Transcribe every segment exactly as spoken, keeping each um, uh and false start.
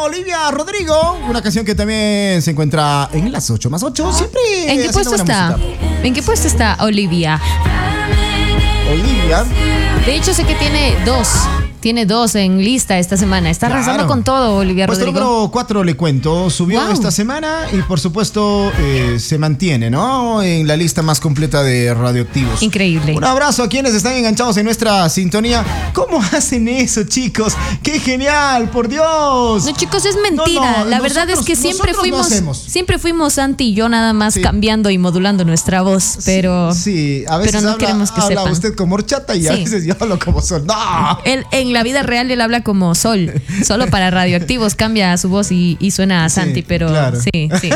Olivia Rodrigo, una canción que también se encuentra en las ocho más ocho. Siempre. ¿En qué puesto está? Música. ¿En qué puesto está Olivia? Olivia. De hecho, sé que tiene dos. Tiene dos en lista esta semana. Está Claro. arrasando con todo, Olivia Puesto Rodrigo. número cuatro, le cuento. Subió Wow. esta semana y, por supuesto, eh, se mantiene, ¿no? En la lista más completa de radioactivos. Increíble. Un abrazo a quienes están enganchados en nuestra sintonía. ¿Cómo hacen eso, chicos? ¡Qué genial, por Dios! No, chicos, es mentira. No, no, la verdad nosotros- es que siempre nosotros no fuimos, hacemos. siempre fuimos Santi y yo nada más Sí. cambiando y modulando nuestra voz, pero, Sí, sí, a veces pero no habla, queremos que habla sepan. usted como horchata y a Sí. veces yo hablo como sol. ¡No! Él, en la vida real él habla como Sol, solo para radioactivos cambia su voz y, y suena a Santi, Sí, pero claro. sí, sí.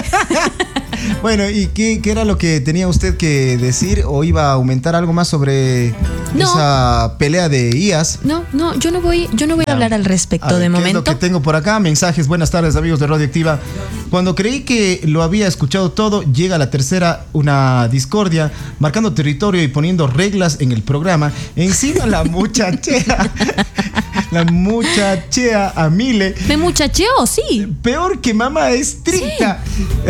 Bueno, ¿y qué, qué era lo que tenía usted que decir o iba a aumentar algo más sobre No. esa pelea de I A S? No, no, yo no voy, yo no voy a hablar al respecto A ver, de ¿qué momento. es lo que tengo por acá? Mensajes, buenas tardes amigos de Radioactiva. Cuando creí que lo había escuchado todo, llega la tercera, una discordia, marcando territorio y poniendo reglas en el programa. Encima la muchachea, la muchachea a Mile. Me muchacheo, sí. Peor que mamá estricta.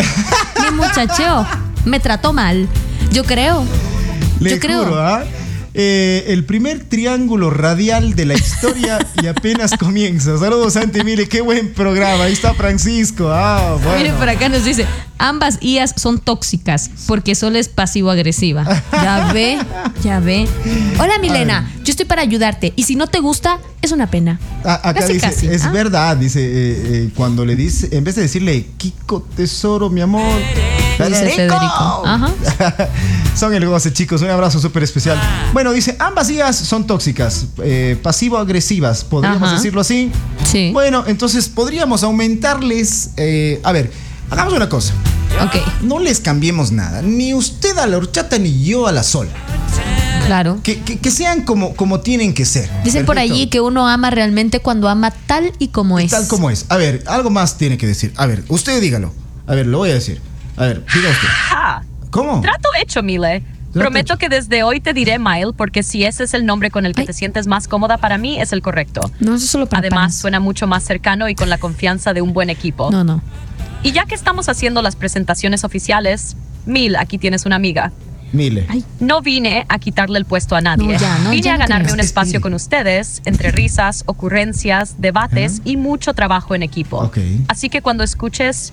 Me muchacheo. Me trató mal. Yo creo. Le Yo creo. juro, ¿ah? Eh, el primer triángulo radial de la historia y apenas comienza. Saludos, Santi Mile, qué buen programa. Ahí está Francisco. Ah, bueno. Miren, por acá nos dice, ambas I As son tóxicas porque Sol es pasivo-agresiva. Ya ve, ya ve. Hola, Milena, yo estoy para ayudarte y si no te gusta, es una pena. A- acá Casi, dice, casi, es ¿ah? verdad, dice, eh, eh, cuando le dice, en vez de decirle, Kiko, tesoro, mi amor. Dice Federico. Ajá. Son el goce, chicos. Un abrazo súper especial. Bueno, dice, ambas I As son tóxicas, eh, pasivo-agresivas, podríamos Ajá. decirlo así. Sí. Bueno, entonces podríamos aumentarles. eh, a ver, hagamos una cosa. Ok, No les cambiemos nada, ni usted a la horchata ni yo a la Sol. claro. Que, que- que sean como, como tienen que ser. Dicen por Perfecto. allí que uno ama realmente cuando ama tal y como es. Tal como es. A ver, algo más tiene que decir. A ver, usted dígalo. A ver, lo voy a decir. A ver, diga usted. Ja. ¿Cómo? Trato hecho, Mile. Prometo hecho. que desde hoy te diré Mile, porque si ese es el nombre con el que Ay. te sientes más cómoda, para mí es el correcto. No, eso es solo para Además, panes. suena mucho más cercano y con la confianza de un buen equipo. No, no. Y ya que estamos haciendo las presentaciones oficiales, Mil, aquí tienes una amiga. Mile. Ay, No vine a quitarle el puesto a nadie. No, ya, no, vine ya a no ganarme creo. un Es que espacio sí. con ustedes, entre risas, ocurrencias, debates Ajá. y mucho trabajo en equipo. Ok. Así que cuando escuches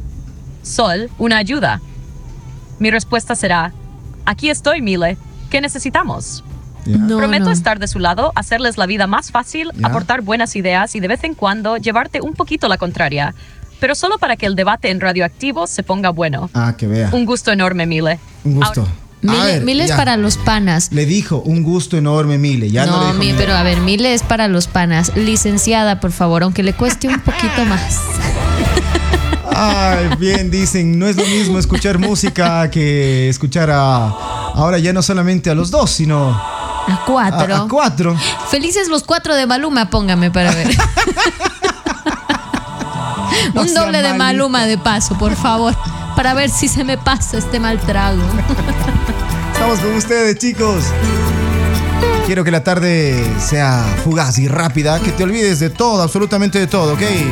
Sol, una ayuda, mi respuesta será, aquí estoy, Mile. ¿Qué necesitamos? Ya. no, Prometo no. estar de su lado, hacerles la vida más fácil, Ya. aportar buenas ideas y de vez en cuando llevarte un poquito la contraria. Pero solo para que el debate en Radioactivo se ponga bueno. Ah, que vea. Un gusto enorme, Mile. Un gusto. Ahora- A Mile, ver, Mile es ya. para los panas. Le dijo, un gusto enorme, Mile. Ya no, no, le dijo mi- Mile. pero a ver, Mile es para los panas. Licenciada, por favor, aunque le cueste un poquito más. Ay, bien, dicen, no es lo mismo escuchar música que escuchar a. Ahora ya no solamente a los dos, sino a, A cuatro. a cuatro. Felices los cuatro de Maluma, póngame para ver. No Un sea doble de malita. Maluma de paso, por favor. Para ver si se me pasa este mal trago. Estamos con ustedes, chicos. Quiero que la tarde sea fugaz y rápida, que te olvides de todo, absolutamente de todo, ¿ok?